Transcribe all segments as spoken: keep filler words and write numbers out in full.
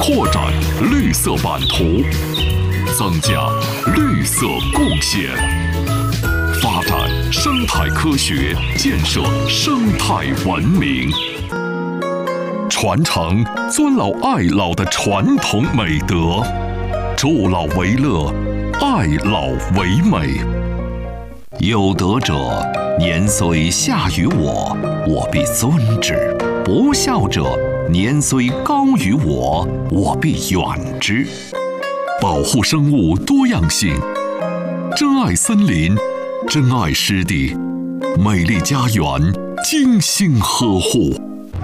扩展绿色版图，增加绿色贡献，发展生态科学，建设生态文明，传承尊老爱老的传统美德，助老为乐，爱老为美。有德者，年虽下于我，我必尊之；不孝者，年虽高于我，我必远之。保护生物多样性，珍爱森林，珍爱湿地，美丽家园精心呵护。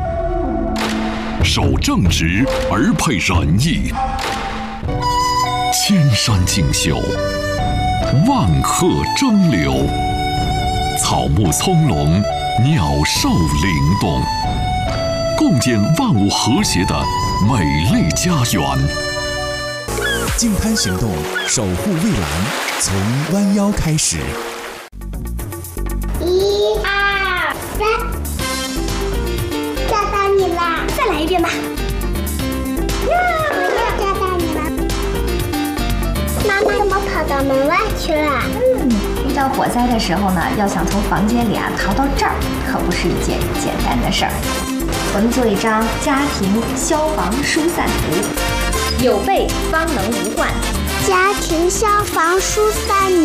守正直而配仁义，千山竞秀，万壑争流，草木葱茏，鸟兽灵动，共建万物和谐的美丽家园。 净滩行动，守护蔚蓝，从弯腰开始。 一二三，抓到你啦！再来一遍吧。抓到你了，妈妈怎么跑到门外去了？ 嗯，遇到火灾的时候呢，要想从房间里啊逃到这儿，可不是一件简单的事儿。我们做一张家庭消防疏散图，有备方能无患。 家庭消防疏散。